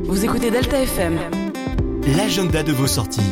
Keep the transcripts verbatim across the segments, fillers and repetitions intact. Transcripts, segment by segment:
Vous écoutez Delta F M. L'agenda de vos sorties.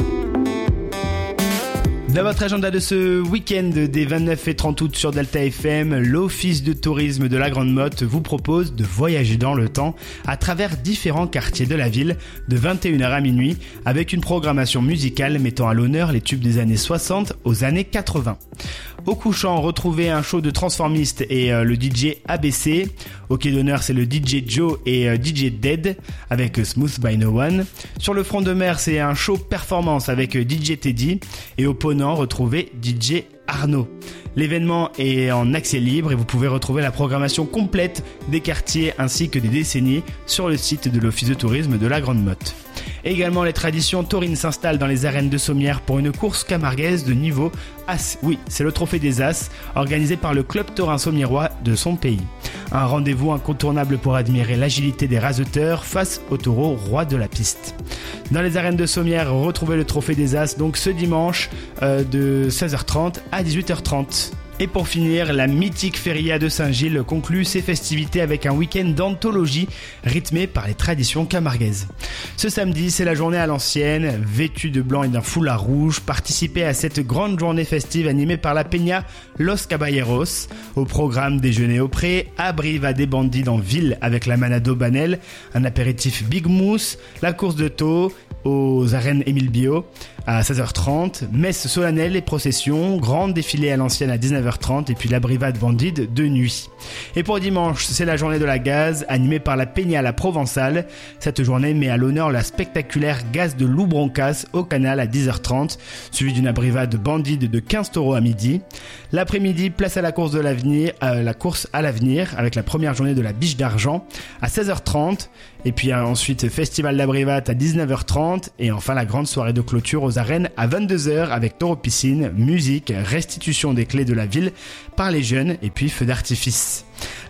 Dans votre agenda de ce week-end des vingt-neuf et trente août sur Delta F M, l'Office de tourisme de la Grande Motte vous propose de voyager dans le temps à travers différents quartiers de la ville de vingt et une heures à minuit avec une programmation musicale mettant à l'honneur les tubes des années soixante aux années quatre-vingts. Au couchant, retrouvez un show de transformistes et euh, le D J A B C. Au quai d'honneur, c'est le D J Joe et euh, D J Dead avec euh, Smooth by No One. Sur le front de mer, c'est un show performance avec euh, D J Teddy. Et au Ponant, retrouvez D J Arnaud. L'événement est en accès libre et vous pouvez retrouver la programmation complète des quartiers ainsi que des décennies sur le site de l'Office de tourisme de la Grande Motte. Également, les traditions taurines s'installent dans les arènes de Sommières pour une course camarguaise de niveau As. Oui, c'est le trophée des As, organisé par le club taurin sommiérois de son pays. Un rendez-vous incontournable pour admirer l'agilité des raseteurs face aux taureaux rois de la piste. Dans les arènes de Sommières, retrouvez le trophée des As donc ce dimanche euh, de seize heures trente à dix-huit heures trente. Et pour finir, la mythique Feria de Saint-Gilles conclut ses festivités avec un week-end d'anthologie rythmé par les traditions camarguaises. Ce samedi, c'est la journée à l'ancienne, vêtue de blanc et d'un foulard rouge, participez à cette grande journée festive animée par la Peña Los Caballeros. Au programme, déjeuner au pré, abriva des bandits en ville avec la Manado Banel, un apéritif Big Mousse, la course de taux aux arènes Émile Bio à seize heures trente, messe solennelle et procession, grande défilée à l'ancienne à dix-neuf heures trente et puis la brivade bandide de nuit. Et pour dimanche, c'est la journée de la gaz animée par la Peña La Provençale. Cette journée met à l'honneur la spectaculaire gaz de Loubroncas au canal à dix heures trente, suivi d'une brivade bandide de quinze taureaux à midi. L'après-midi, place à la course de l'avenir, euh, la course à l'avenir avec la première journée de la biche d'argent à seize heures trente et puis euh, ensuite festival d'Abrivat à dix-neuf heures trente et enfin la grande soirée de clôture aux arènes à vingt-deux heures avec taureau piscine, musique, restitution des clés de la ville par les jeunes et puis feu d'artifice.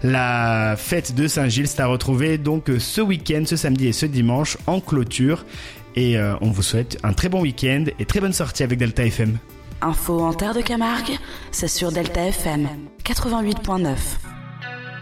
La fête de Saint-Gilles c'est à retrouver donc ce week-end, ce samedi et ce dimanche en clôture et euh, on vous souhaite un très bon week-end et très bonne sortie avec Delta F M. Info en terre de Camargue, c'est sur Delta F M quatre-vingt-huit virgule neuf.